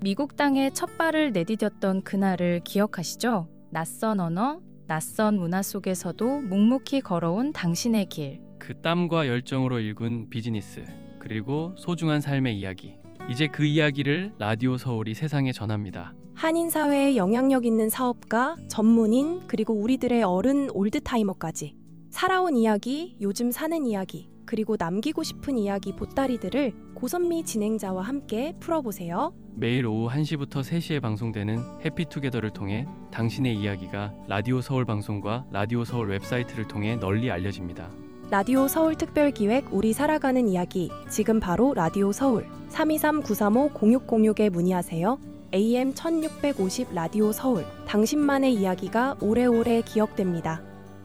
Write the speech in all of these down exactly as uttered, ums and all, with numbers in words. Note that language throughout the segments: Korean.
미국 땅에 첫 발을 내디뎠던 그날을 기억하시죠? 낯선 언어, 낯선 문화 속에서도 묵묵히 걸어온 당신의 길. 그 땀과 열정으로 일군 비즈니스, 그리고 소중한 삶의 이야기. 이제 그 이야기를 라디오 서울이 세상에 전합니다. 한인 사회에 영향력 있는 사업가, 전문인, 그리고 우리들의 어른 올드타이머까지 살아온 이야기, 요즘 사는 이야기, 그리고 남기고 싶은 이야기 보따리들을 고선미 진행자와 함께 풀어보세요. 매일 오후 한 시부터 세 시에 방송되는 해피투게더를 통해 당신의 이야기가 라디오 서울 방송과 라디오 서울 웹사이트를 통해 널리 알려집니다. 라디오 서울 특별기획 우리 살아가는 이야기, 지금 바로 라디오 서울 삼이삼 구삼오 공육공육에 문의하세요. 에이엠 천육백오십 라디오 서울, 당신만의 이야기가 오래오래 기억됩니다.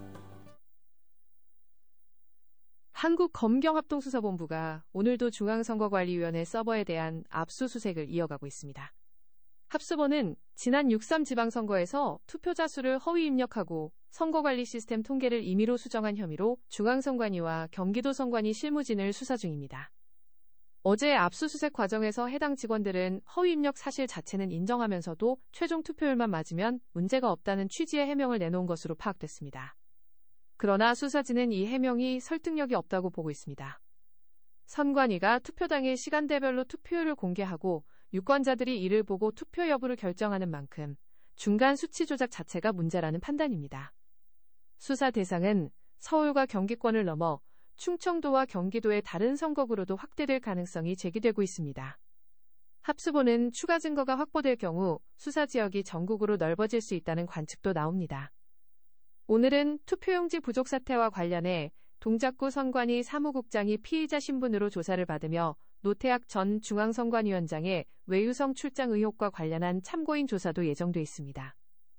한국검경합동수사본부가 오늘도 중앙선거관리위원회 서버에 대한 압수수색을 이어가고 있습니다. 합수본은 지난 육 삼 지방선거에서 투표자 수를 허위 입력하고 선거관리 시스템 통계를 임의로 수정한 혐의로 중앙선관위와 경기도선관위 실무진을 수사 중입니다. 어제 압수수색 과정에서 해당 직원들은 허위 입력 사실 자체는 인정하면서도 최종 투표율만 맞으면 문제가 없다는 취지의 해명을 내놓은 것으로 파악됐습니다. 그러나 수사진은 이 해명이 설득력이 없다고 보고 있습니다. 선관위가 투표 당일 시간대별로 투표율을 공개하고 유권자들이 이를 보고 투표 여부를 결정하는 만큼 중간 수치 조작 자체가 문제라는 판단입니다. 수사 대상은 서울과 경기권을 넘어 충청도와 경기도의 다른 선거구로도 확대될 가능성이 제기되고 있습니다. 합수본은 추가 증거가 확보될 경우 수사 지역이 전국으로 넓어질 수 있다는 관측도 나옵니다. 오늘은 투표용지 부족 사태와 관련해 동작구 선관위 사무국장이 피의자 신분으로 조사를 받으며 노태학 전 중앙선관위원장의 외유성 출장 의혹과 관련한 참고인 조사도 예정돼 있습니다.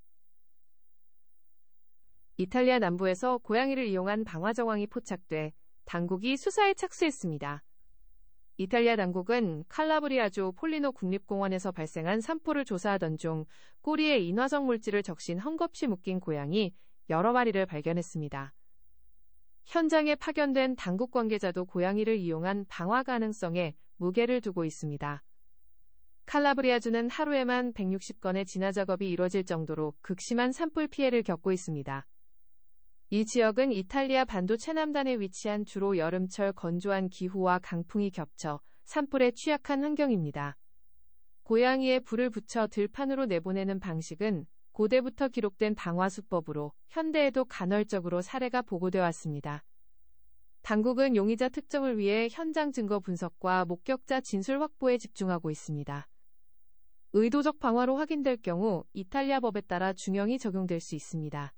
이탈리아 남부에서 고양이를 이용한 방화 정황이 포착돼 당국이 수사에 착수했습니다. 이탈리아 당국은 칼라브리아주 폴리노 국립공원에서 발생한 산불을 조사하던 중 꼬리에 인화성 물질을 적신 헝겊이 묶인 고양이 여러 마리를 발견했습니다. 현장에 파견된 당국 관계자도 고양이를 이용한 방화 가능성에 무게를 두고 있습니다. 칼라브리아주는 하루에만 백육십 건의 진화 작업이 이뤄질 정도로 극심한 산불 피해를 겪고 있습니다. 이 지역은 이탈리아 반도 최남단에 위치한 주로 여름철 건조한 기후와 강풍이 겹쳐 산불에 취약한 환경입니다. 고양이에 불을 붙여 들판으로 내보내는 방식은 고대부터 기록된 방화수법으로 현대에도 간헐적으로 사례가 보고되어 왔습니다. 당국은 용의자 특정을 위해 현장 증거 분석과 목격자 진술 확보에 집중하고 있습니다. 의도적 방화로 확인될 경우 이탈리아 법에 따라 중형이 적용될 수 있습니다.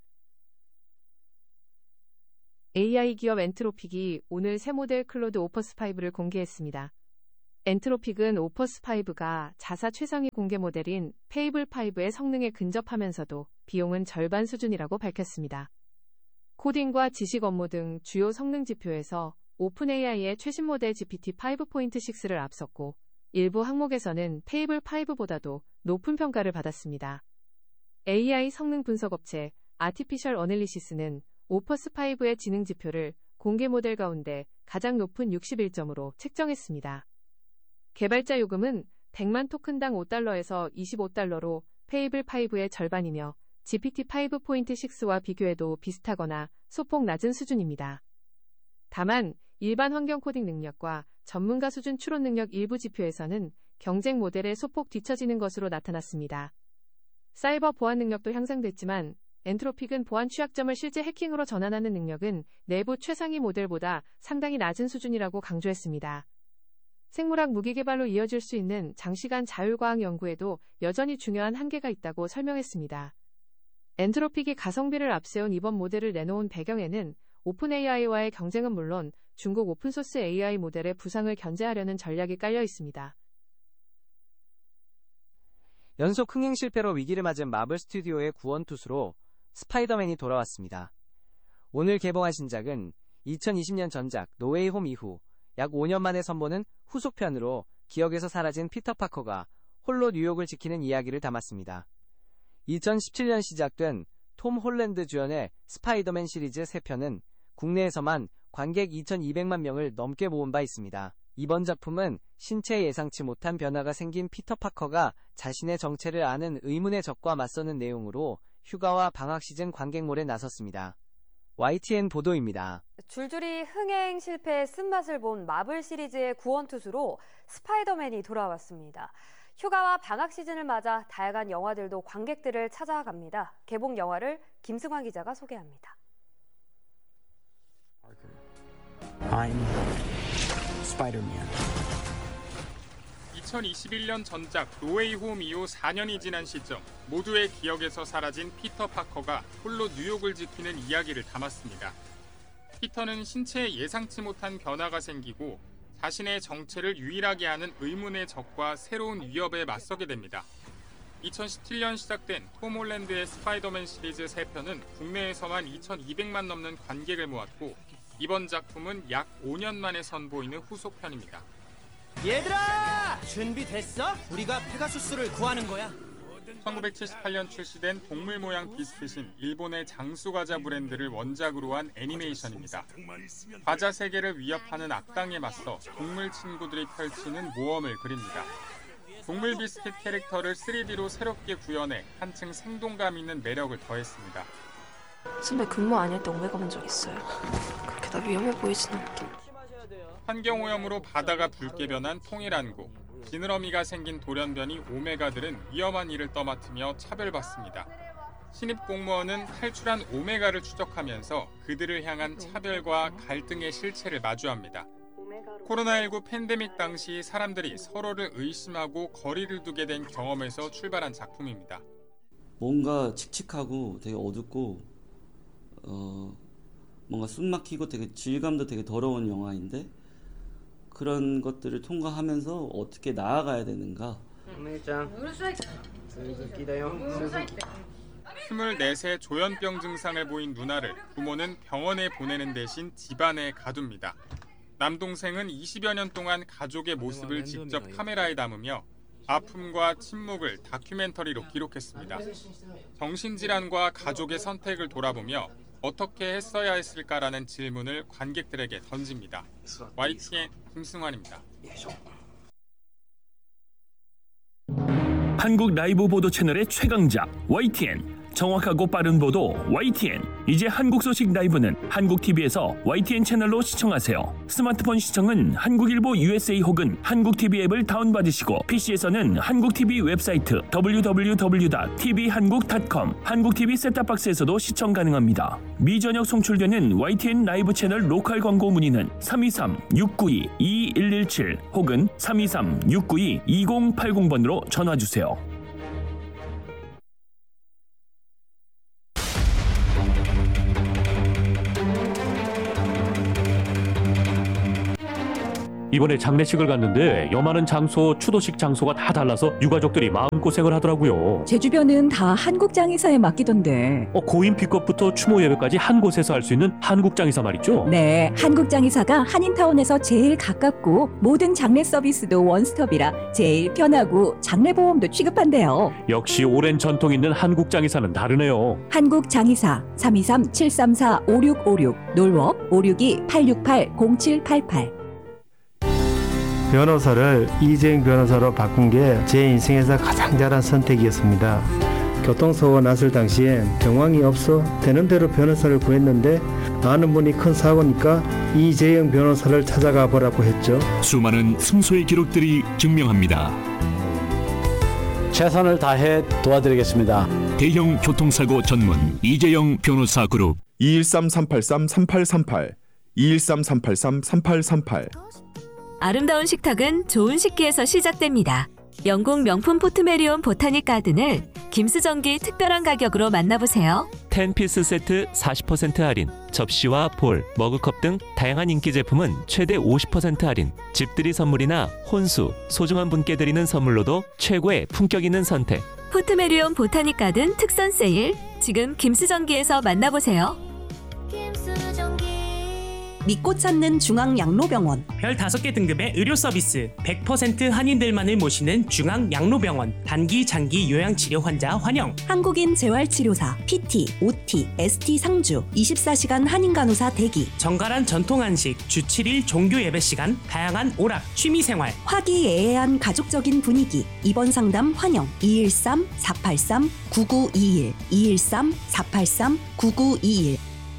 에이아이 기업 엔트로픽이 오늘 새 모델 클로드 오퍼스 파이브를 공개했습니다. 엔트로픽은 오퍼스 파이브가 자사 최상위 공개 모델인 페이블 파이브의 성능에 근접하면서도 비용은 절반 수준이라고 밝혔습니다. 코딩과 지식 업무 등 주요 성능 지표에서 오픈에이아이의 최신 모델 지피티 파이브 포인트 식스를 앞섰고 일부 항목에서는 페이블 파이브보다도 높은 평가를 받았습니다. 에이아이 성능 분석 업체 아티피셜 어널리시스는 오퍼스 파이브의 지능 지표를 공개 모델 가운데 가장 높은 육십일 점으로 책정했습니다. 개발자 요금은 백만 토큰당 오 달러에서 이십오 달러로 페이블 파이브의 절반이며 지피티 파이브 포인트 식스와 비교해도 비슷하거나 소폭 낮은 수준입니다. 다만 일반 환경 코딩 능력과 전문가 수준 추론 능력 일부 지표에서는 경쟁 모델에 소폭 뒤처지는 것으로 나타났습니다. 사이버 보안 능력도 향상됐지만 엔트로픽은 보안 취약점을 실제 해킹으로 전환하는 능력은 내부 최상위 모델보다 상당히 낮은 수준이라고 강조했습니다. 생물학 무기 개발로 이어질 수 있는 장시간 자율과학 연구에도 여전히 중요한 한계가 있다고 설명했습니다. 엔트로픽이 가성비를 앞세운 이번 모델을 내놓은 배경에는 오픈에이아이와의 경쟁은 물론 중국 오픈소스 에이아이 모델의 부상을 견제하려는 전략이 깔려 있습니다. 연속 흥행 실패로 위기를 맞은 마블 스튜디오의 구원투수로 스파이더맨이 돌아왔습니다. 오늘 개봉한 신작은 이천이십 년 전작 노웨이 홈 이후 약 오 년 만에 선보는 후속편으로 기억에서 사라진 피터 파커가 홀로 뉴욕을 지키는 이야기를 담았습니다. 이천십칠 년 시작된 톰 홀랜드 주연의 스파이더맨 시리즈 세 편은 국내에서만 관객 이천이백만 명을 넘게 모은 바 있습니다. 이번 작품은 신체에 예상치 못한 변화가 생긴 피터 파커가 자신의 정체를 아는 의문의 적과 맞서는 내용으로 휴가와 방학 시즌 관객몰에 나섰습니다. 와이티엔 보도입니다. 줄줄이 흥행 실패의 쓴맛을 본 마블 시리즈의 구원투수로 스파이더맨이 돌아왔습니다. 휴가와 방학 시즌을 맞아 다양한 영화들도 관객들을 찾아갑니다. 개봉 영화를 김승환 기자가 소개합니다. I'm Spider-Man. 이천이십일 년 전작 노웨이 홈 이후 사 년이 지난 시점 모두의 기억에서 사라진 피터 파커가 홀로 뉴욕을 지키는 이야기를 담았습니다. 피터는 신체에 예상치 못한 변화가 생기고 자신의 정체를 유일하게 아는 의문의 적과 새로운 위협에 맞서게 됩니다. 이천십칠 년 시작된 톰 홀랜드의 스파이더맨 시리즈 세 편은 국내에서만 이천이백만 넘는 관객을 모았고 이번 작품은 약 오 년 만에 선보이는 후속편입니다. 얘들아! 준비됐어? 우리가 페가수스를 구하는 거야. 천구백칠십팔 년 출시된 동물 모양 비스킷인 일본의 장수과자 브랜드를 원작으로 한 애니메이션입니다. 과자 세계를 위협하는 악당에 맞서 동물 친구들이 펼치는 모험을 그립니다. 동물 비스킷 캐릭터를 쓰리디로 새롭게 구현해 한층 생동감 있는 매력을 더했습니다. 선배 근무 아닐 때 오메가 본 적 있어요. 그렇게 다 위험해 보이진 않게. 환경오염으로 바다가 붉게 변한 통일한국. 지느러미가 생긴 돌연변이 오메가들은 위험한 일을 떠맡으며 차별받습니다. 신입 공무원은 탈출한 오메가를 추적하면서 그들을 향한 차별과 갈등의 실체를 마주합니다. 코로나십구 팬데믹 당시 사람들이 서로를 의심하고 거리를 두게 된 경험에서 출발한 작품입니다. 뭔가 칙칙하고 되게 어둡고 어, 뭔가 숨막히고 되게 질감도 되게 더러운 영화인데 그런 것들을 통과하면서 어떻게 나아가야 되는가. 스물네 세 조현병 증상을 보인 누나를 부모는 병원에 보내는 대신 집안에 가둡니다. 남동생은 이십여 년 동안 가족의 모습을 직접 카메라에 담으며 아픔과 침묵을 다큐멘터리로 기록했습니다. 정신질환과 가족의 선택을 돌아보며 어떻게 했어야 했을까라는 질문을 관객들에게 던집니다. 와이티엔 김승환입니다. 한국 라이브 보도 채널의 최강자 와이티엔. 정확하고 빠른 보도 와이티엔. 이제 한국 소식 라이브는 한국티비에서 와이티엔 채널로 시청하세요. 스마트폰 시청은 한국일보 유에스에이 혹은 한국티비 앱을 다운받으시고 피시에서는 한국티비 웹사이트 더블유 더블유 더블유 닷 티비한국 닷 컴 한국티비 셋탑박스에서도 시청 가능합니다. 미저녁 송출되는 와이티엔 라이브 채널 로컬 광고 문의는 삼이삼 육구이 이일일칠 혹은 삼이삼 육구이 이공팔공 번으로 전화주세요. 이번에 장례식을 갔는데 여마는 장소, 추도식 장소가 다 달라서 유가족들이 마음고생을 하더라고요. 제 주변은 다 한국장의사에 맡기던데. 어, 고인 픽업부터 추모 예배까지 한 곳에서 할 수 있는 한국장의사 말이죠? 네, 한국장의사가 한인타운에서 제일 가깝고 모든 장례 서비스도 원스톱이라 제일 편하고 장례보험도 취급한대요. 역시 오랜 전통 있는 한국장의사는 다르네요. 한국장의사 삼이삼 칠삼사 오육오육 놀워 오육이 팔육팔 공칠팔팔. 변호사를 이재용 변호사로 바꾼 게 제 인생에서 가장 잘한 선택이었습니다. 교통사고가 났을 당시엔 정황이 없어 되는 대로 변호사를 구했는데 아는 분이 큰 사고니까 이재용 변호사를 찾아가 보라고 했죠. 수많은 승소의 기록들이 증명합니다. 최선을 다해 도와드리겠습니다. 대형 교통사고 전문 이재용 변호사 그룹 이일삼 삼팔삼 삼팔삼팔 이일삼 삼팔삼 삼팔삼팔. 아름다운 식탁은 좋은 식기에서 시작됩니다. 영국 명품 포트메리온 보타닉 가든을 김수정기 특별한 가격으로 만나보세요. 텐 피스 세트 사십 퍼센트 할인, 접시와 볼, 머그컵 등 다양한 인기 제품은 최대 오십 퍼센트 할인, 집들이 선물이나 혼수, 소중한 분께 드리는 선물로도 최고의 품격 있는 선택. 포트메리온 보타닉 가든 특선 세일, 지금 김수정기에서 만나보세요. 믿고 찾는 중앙양로병원. 별 다섯 개 등급의 의료 서비스, 백 퍼센트 한인들만을 모시는 중앙양로병원. 단기, 장기 요양치료 환자 환영. 한국인 재활치료사, 피티, 오티, 에스티 상주, 이십사 시간 한인간호사 대기. 정갈한 전통 한식, 주 칠 일 종교 예배 시간, 다양한 오락, 취미생활. 화기애애한 가족적인 분위기. 입원 상담 환영. 이일삼 사팔삼 구구이일 이일삼 사팔삼 구구이일.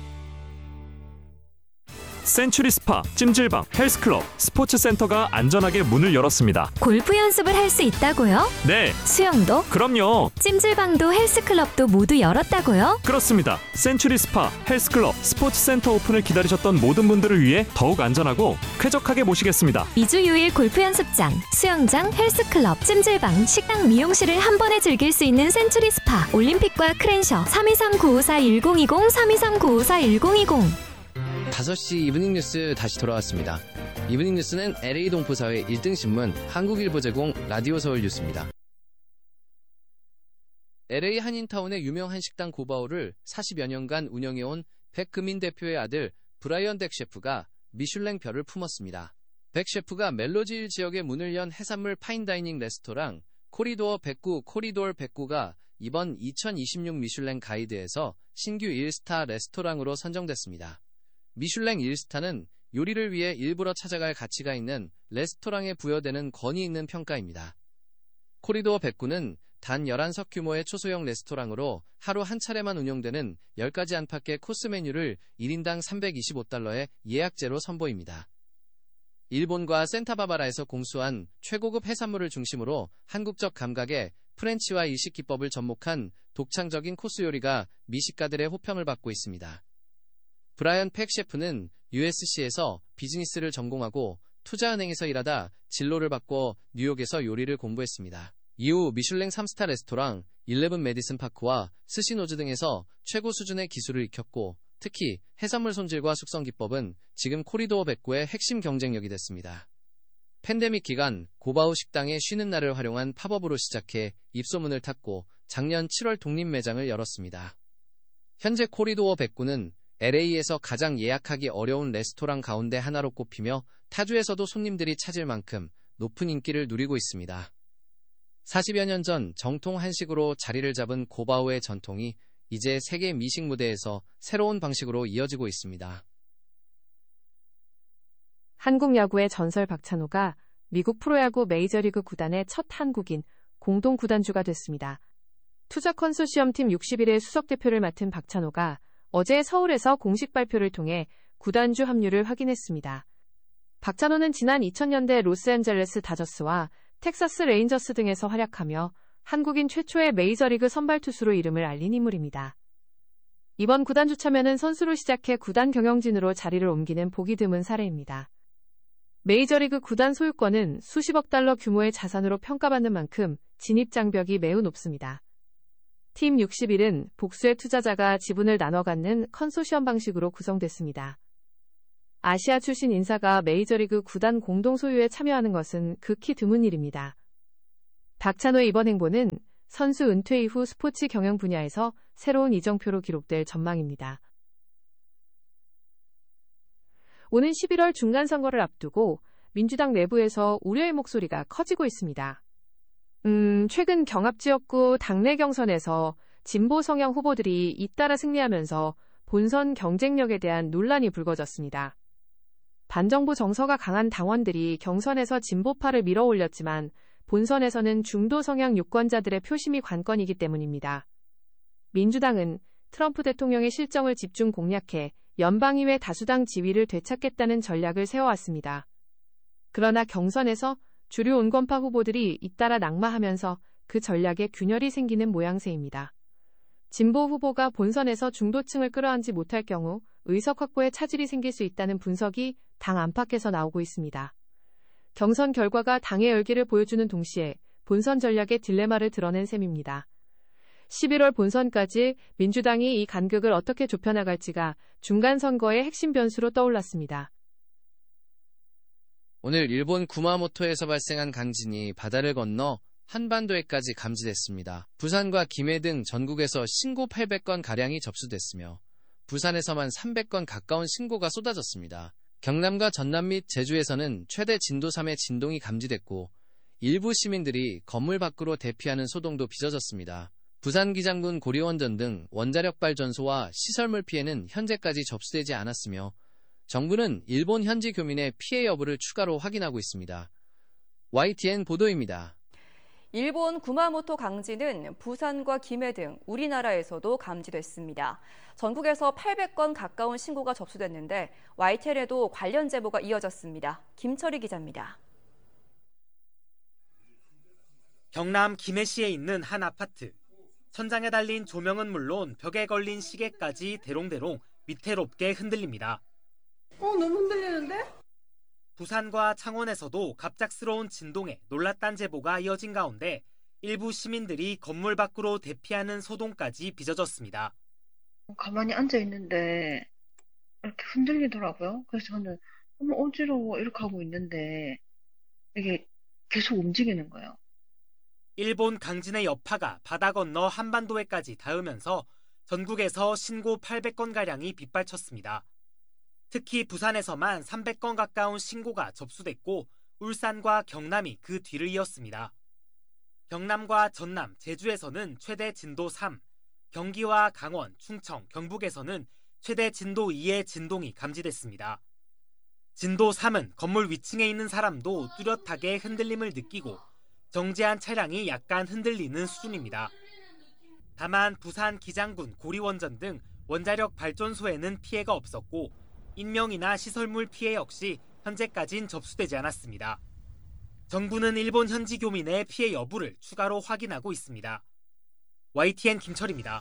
센츄리 스파, 찜질방, 헬스클럽, 스포츠센터가 안전하게 문을 열었습니다. 골프 연습을 할 수 있다고요? 네. 수영도? 그럼요. 찜질방도 헬스클럽도 모두 열었다고요? 그렇습니다. 센츄리 스파, 헬스클럽, 스포츠센터 오픈을 기다리셨던 모든 분들을 위해 더욱 안전하고 쾌적하게 모시겠습니다. 이 주 유 일 골프 연습장, 수영장, 헬스클럽, 찜질방, 식당, 미용실을 한 번에 즐길 수 있는 센츄리 스파. 올림픽과 크랜셔 삼이삼 구오사 일공이공 삼이삼 구오사 일공이공. 다섯 시 이브닝 뉴스 다시 돌아왔습니다. 이브닝 뉴스는 엘에이 동포사회 일 등 신문 한국일보 제공 라디오 서울 뉴스입니다. 엘에이 한인타운의 유명 한식당 고바오를 사십여 년간 운영해온 백금인 대표의 아들 브라이언 덱 셰프가 미슐랭 별을 품었습니다. 백 셰프가 멜로지일 지역에 문을 연 해산물 파인다이닝 레스토랑 코리도어 백구 코리도어 백구가 이번 이천이십육 미슐랭 가이드에서 신규 일 스타 레스토랑으로 선정됐습니다. 미슐랭 일 스타는 요리를 위해 일부러 찾아갈 가치가 있는 레스토랑에 부여되는 권위 있는 평가입니다. 코리도어 백구는 단 열한 석 규모의 초소형 레스토랑으로 하루 한 차례만 운영되는 열 가지 안팎의 코스 메뉴를 일 인당 삼백이십오 달러에 예약제로 선보입니다. 일본과 센타바바라에서 공수한 최고급 해산물을 중심으로 한국적 감각의 프렌치와 일식 기법을 접목한 독창적인 코스 요리가 미식가들의 호평을 받고 있습니다. 브라이언 팩 셰프는 유에스씨에서 비즈니스를 전공하고 투자은행에서 일하다 진로를 바꿔 뉴욕에서 요리를 공부했습니다. 이후 미슐랭 삼 스타 레스토랑 일레븐 메디슨 파크와 스시노즈 등에서 최고 수준의 기술을 익혔고 특히 해산물 손질과 숙성 기법은 지금 코리도어 백구의 핵심 경쟁력이 됐습니다. 팬데믹 기간 고바우 식당의 쉬는 날을 활용한 팝업으로 시작해 입소문을 탔고 작년 칠월 독립 매장을 열었습니다. 현재 코리도어 백구는 엘에이에서 가장 예약하기 어려운 레스토랑 가운데 하나로 꼽히며 타주에서도 손님들이 찾을 만큼 높은 인기를 누리고 있습니다. 사십여 년 전 정통 한식으로 자리를 잡은 고바오의 전통이 이제 세계 미식 무대에서 새로운 방식으로 이어지고 있습니다. 한국 야구의 전설 박찬호가 미국 프로야구 메이저리그 구단의 첫 한국인 공동 구단주가 됐습니다. 투자 컨소시엄팀 육십일 의 수석대표를 맡은 박찬호가 어제 서울에서 공식 발표를 통해 구단주 합류를 확인했습니다. 박찬호는 지난 이천 년대 로스앤젤레스 다저스와 텍사스 레인저스 등에서 활약하며 한국인 최초의 메이저리그 선발 투수로 이름을 알린 인물입니다. 이번 구단주 참여는 선수로 시작해 구단 경영진으로 자리를 옮기는 보기 드문 사례입니다. 메이저리그 구단 소유권은 수십억 달러 규모의 자산으로 평가받는 만큼 진입 장벽이 매우 높습니다. 팀 육십일은 복수의 투자자가 지분을 나눠 갖는 컨소시엄 방식으로 구성됐습니다. 아시아 출신 인사가 메이저리그 구단 공동 소유에 참여하는 것은 극히 드문 일입니다. 박찬호의 이번 행보는 선수 은퇴 이후 스포츠 경영 분야에서 새로운 이정표로 기록될 전망입니다. 오는 십일월 중간선거를 앞두고 민주당 내부에서 우려의 목소리가 커지고 있습니다. 음, 최근 경합지역구 당내 경선에서 진보 성향 후보들이 잇따라 승리하면서 본선 경쟁력에 대한 논란이 불거졌습니다. 반정부 정서가 강한 당원들이 경선에서 진보파를 밀어올렸지만 본선에서는 중도 성향 유권자들의 표심이 관건이기 때문입니다. 민주당은 트럼프 대통령의 실정을 집중 공략해 연방의회 다수당 지위를 되찾겠다는 전략을 세워왔습니다. 그러나 경선에서 주류 온건파 후보들이 잇따라 낙마하면서 그 전략에 균열이 생기는 모양새입니다. 진보 후보가 본선에서 중도층을 끌어안지 못할 경우 의석 확보에 차질이 생길 수 있다는 분석이 당 안팎에서 나오고 있습니다. 경선 결과가 당의 열기를 보여주는 동시에 본선 전략의 딜레마를 드러낸 셈입니다. 십일월 본선까지 민주당이 이 간극을 어떻게 좁혀나갈지가 중간선거의 핵심 변수로 떠올랐습니다. 오늘 일본 구마모토에서 발생한 강진이 바다를 건너 한반도에까지 감지됐습니다. 부산과 김해 등 전국에서 신고 팔백 건 가량이 접수됐으며 부산에서만 삼백 건 가까운 신고가 쏟아졌습니다. 경남과 전남 및 제주에서는 최대 진도 삼의 진동이 감지됐고 일부 시민들이 건물 밖으로 대피하는 소동도 빚어졌습니다. 부산 기장군 고리원전 등 원자력 발전소와 시설물 피해는 현재까지 접수되지 않았으며 정부는 일본 현지 교민의 피해 여부를 추가로 확인하고 있습니다. 와이티엔 보도입니다. 일본 구마모토 강진은 부산과 김해 등 우리나라에서도 감지됐습니다. 전국에서 팔백 건 가까운 신고가 접수됐는데 와이티엔에도 관련 제보가 이어졌습니다. 김철희 기자입니다. 경남 김해시에 있는 한 아파트. 천장에 달린 조명은 물론 벽에 걸린 시계까지 대롱대롱 위태롭게 흔들립니다. 어, 너무 흔들리는데? 부산과 창원에서도 갑작스러운 진동에 놀랐다는 제보가 이어진 가운데 일부 시민들이 건물 밖으로 대피하는 소동까지 빚어졌습니다. 가만히 앉아 있는데 이렇게 흔들리더라고요. 그래서 저는 너무 어지러워 이렇게 하고 있는데 이게 계속 움직이는 거예요. 일본 강진의 여파가 바다 건너 한반도에까지 닿으면서 전국에서 신고 팔백 건가량이 빗발쳤습니다. 특히 부산에서만 삼백 건 가까운 신고가 접수됐고 울산과 경남이 그 뒤를 이었습니다. 경남과 전남, 제주에서는 최대 진도 삼, 경기와 강원, 충청, 경북에서는 최대 진도 이의 진동이 감지됐습니다. 진도 삼은 건물 위층에 있는 사람도 뚜렷하게 흔들림을 느끼고 정지한 차량이 약간 흔들리는 수준입니다. 다만 부산 기장군 고리원전 등 원자력 발전소에는 피해가 없었고 인명이나 시설물 피해 역시 현재까진 접수되지 않았습니다. 정부는 일본 현지 교민의 피해 여부를 추가로 확인하고 있습니다. 와이티엔 김철입니다.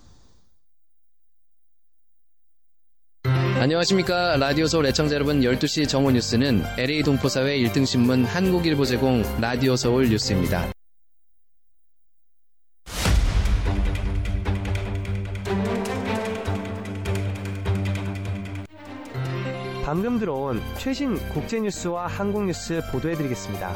안녕하십니까. 라디오 서울 애청자 여러분. 열두 시 정오 뉴스는 엘에이 동포사회 일 등 신문 한국일보 제공 라디오 서울 뉴스입니다. 방금 들어온 최신 국제뉴스와 한국뉴스 보도해드리겠습니다.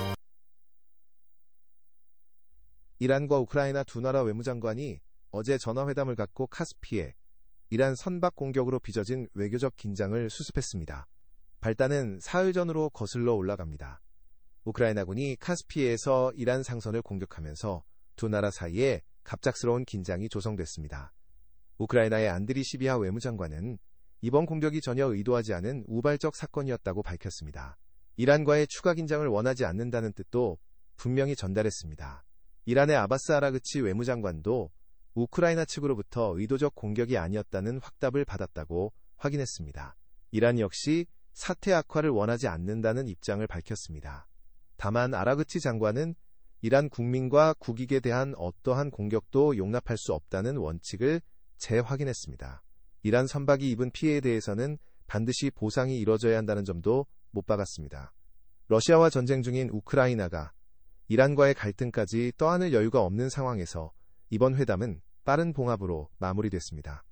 이란과 우크라이나 두 나라 외무장관이 어제 전화회담을 갖고 카스피해 이란 선박 공격으로 빚어진 외교적 긴장을 수습했습니다. 발단은 사흘 전으로 거슬러 올라갑니다. 우크라이나군이 카스피해에서 이란 상선을 공격하면서 두 나라 사이에 갑작스러운 긴장이 조성됐습니다. 우크라이나의 안드리 시비하 외무장관은 이번 공격이 전혀 의도하지 않은 우발적 사건이었다고 밝혔습니다. 이란과의 추가 긴장을 원하지 않는다는 뜻도 분명히 전달했습니다. 이란의 아바스 아라그치 외무장관도 우크라이나 측으로부터 의도적 공격이 아니었다는 확답을 받았다고 확인했습니다. 이란 역시 사태 악화를 원하지 않는다는 입장을 밝혔습니다. 다만 아라그치 장관은 이란 국민과 국익에 대한 어떠한 공격도 용납할 수 없다는 원칙을 재확인했습니다. 이란 선박이 입은 피해에 대해서는 반드시 보상이 이뤄져야 한다는 점도 못 박았습니다. 러시아와 전쟁 중인 우크라이나가 이란과의 갈등까지 떠안을 여유가 없는 상황에서 이번 회담은 빠른 봉합으로 마무리됐습니다.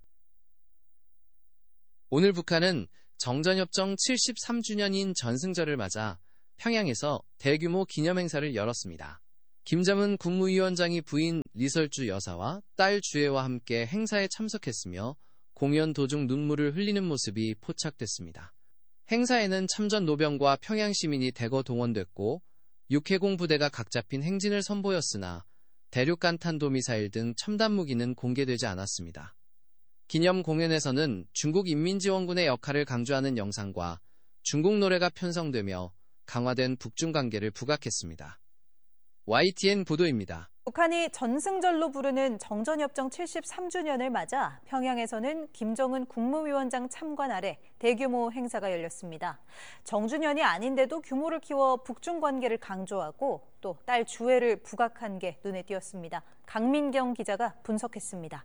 오늘 북한은 정전협정 칠십삼 주년인 전승절을 맞아 평양에서 대규모 기념행사를 열었습니다. 김정은 국무위원장이 부인 리설주 여사와 딸 주애와 함께 행사에 참석했으며 공연 도중 눈물을 흘리는 모습이 포착됐습니다. 행사에는 참전 노병과 평양 시민이 대거 동원됐고 육해공 부대가 각 잡힌 행진을 선보였으나 대륙간 탄도미사일 등 첨단 무기는 공개되지 않았습니다. 기념 공연에서는 중국 인민지원군의 역할을 강조하는 영상과 중국 노래가 편성되며 강화된 북중 관계를 부각했습니다. 와이티엔 보도입니다. 북한이 전승절로 부르는 정전협정 칠십삼 주년을 맞아 평양에서는 김정은 국무위원장 참관 아래 대규모 행사가 열렸습니다. 정주년이 아닌데도 규모를 키워 북중 관계를 강조하고 또 딸 주애를 부각한 게 눈에 띄었습니다. 강민경 기자가 분석했습니다.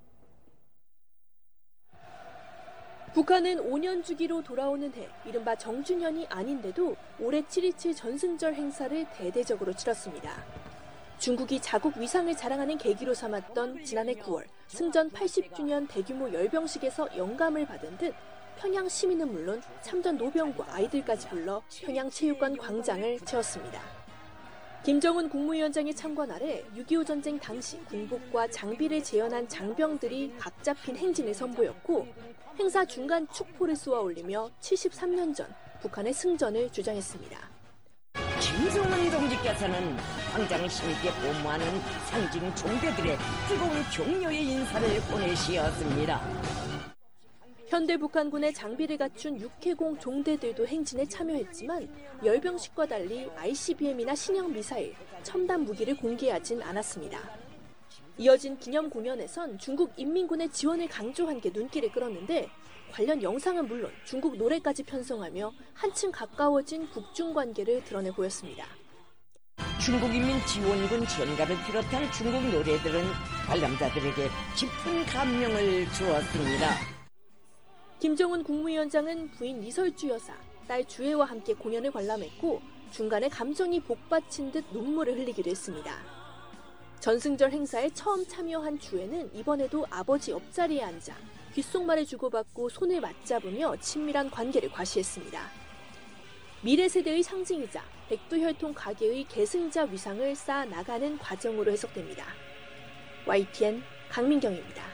북한은 오 년 주기로 돌아오는 해, 이른바 정주년이 아닌데도 올해 칠 이칠 전승절 행사를 대대적으로 치렀습니다. 중국이 자국 위상을 자랑하는 계기로 삼았던 지난해 구월 승전 팔십 주년 대규모 열병식에서 영감을 받은 듯 평양 시민은 물론 참전 노병과 아이들까지 불러 평양체육관 광장을 채웠습니다. 김정은 국무위원장의 참관 아래 육이오 전쟁 당시 군복과 장비를 재현한 장병들이 각 잡힌 행진을 선보였고 행사 중간 축포를 쏘아 올리며 칠십삼 년 전 북한의 승전을 주장했습니다. 김정은 동지께서는 광장을 힘있게 보무하는 상징 종대들의 뜨거운 격려의 인사를 보내시었습니다. 현대 북한군의 장비를 갖춘 육해공 종대들도 행진에 참여했지만 열병식과 달리 아이씨비엠이나 신형 미사일, 첨단 무기를 공개하진 않았습니다. 이어진 기념 공연에선 중국 인민군의 지원을 강조한 게 눈길을 끌었는데 관련 영상은 물론 중국 노래까지 편성하며 한층 가까워진 북중 관계를 드러내 보였습니다. 중국인민지원군 전가를 비롯한 중국 노래들은 관람자들에게 깊은 감명을 주었습니다. 김정은 국무위원장은 부인 리설주 여사, 딸 주애와 함께 공연을 관람했고 중간에 감정이 복받친 듯 눈물을 흘리기도 했습니다. 전승절 행사에 처음 참여한 주애는 이번에도 아버지 옆자리에 앉아 귓속말을 주고받고 손을 맞잡으며 친밀한 관계를 과시했습니다. 미래 세대의 상징이자 백두혈통 가계의 계승자 위상을 쌓아 나가는 과정으로 해석됩니다. 와이티엔 강민경입니다.